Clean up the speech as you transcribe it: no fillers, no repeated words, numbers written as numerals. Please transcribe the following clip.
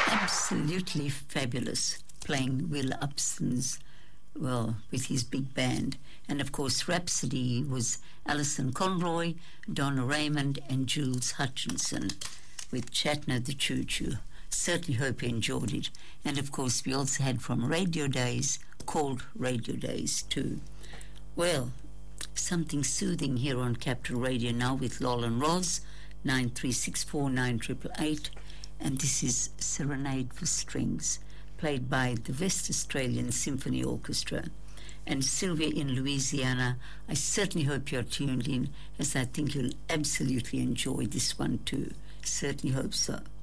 Absolutely fabulous, playing Will Upson's, well, with his big band. And of course, Rhapsody was Alison Conroy, Donna Raymond, and Jules Hutchinson with Chatner the Choo Choo. Certainly hope you enjoyed it. And of course, we also had from Radio Days, called Radio Days too. Well, something soothing here on Capital Radio now with Lol and Roz, 9364 9888. And this is Serenade for Strings, played by the West Australian Symphony Orchestra. And Sylvia in Louisiana, I certainly hope you're tuned in, as I think you'll absolutely enjoy this one too. Certainly hope so.